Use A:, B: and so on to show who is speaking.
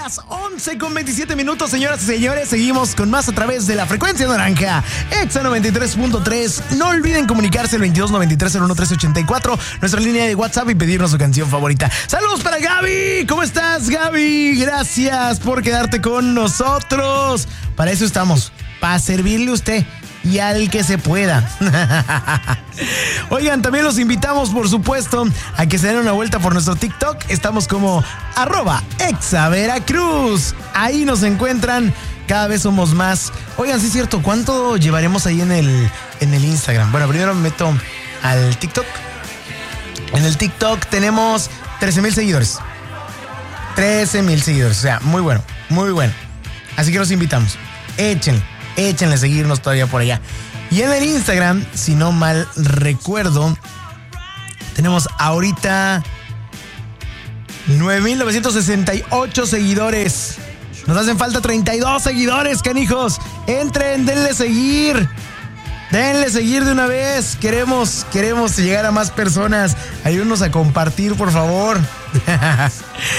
A: las 11:27, señoras y señores. Seguimos con más a través de la frecuencia naranja, Exa 93.3. No olviden comunicarse al 2293-01384, nuestra línea de WhatsApp, y pedirnos su canción favorita. Saludos para Gaby. ¿Cómo estás, Gaby? Gracias por quedarte con nosotros. Para eso estamos, para servirle a usted y al que se pueda. Oigan, también los invitamos, por supuesto, a que se den una vuelta por nuestro TikTok. Estamos como @ExaVeracruz. Ahí nos encuentran, cada vez somos más. Oigan, sí es cierto, ¿cuánto llevaremos ahí en el Instagram? Bueno, primero me meto al TikTok. En el TikTok tenemos 13,000 seguidores. 13,000 seguidores, o sea, muy bueno, muy bueno. Así que los invitamos, échenle a seguirnos todavía por allá. Y en el Instagram, si no mal recuerdo, tenemos ahorita 9,968 seguidores. Nos hacen falta 32 seguidores, canijos. Entren, denle seguir de una vez. Queremos llegar a más personas. Ayúdenos a compartir, por favor.